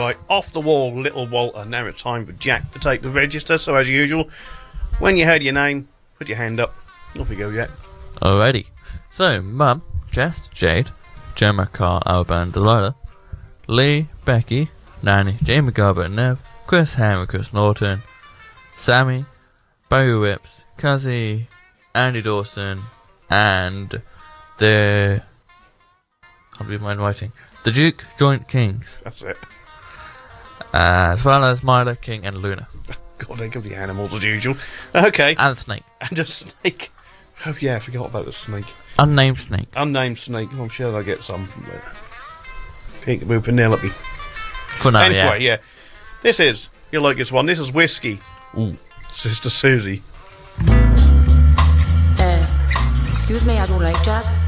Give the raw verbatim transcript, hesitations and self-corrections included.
Right, off the wall, little Walter. Now it's time for Jack to take the register. So as usual, when you heard your name, put your hand up. Off you go, Jack. Alrighty. So, Mum, Jess, Jade, Gemma, Carl, Alban, Delilah, Lee, Becky, Nanny, Jamie Garbutt, Nev, Chris Ham, Chris Norton, Sammy, Barry Whips, Cuzzy, Andy Dawson, and the... I'll read my writing. The Duke Joint Kings. That's it. Uh, as well as Myla, King, and Luna. God, think of the animals as usual. Okay. And a snake. And a snake. Oh yeah, I forgot about the snake. Unnamed snake. Unnamed snake. I'm sure they'll get some from there. Peekaboo Penelope. For now, anyway, yeah. yeah. This is, you'll like this one, this is Whiskey. Ooh. Sister Susie. Uh, excuse me, I don't like jazz.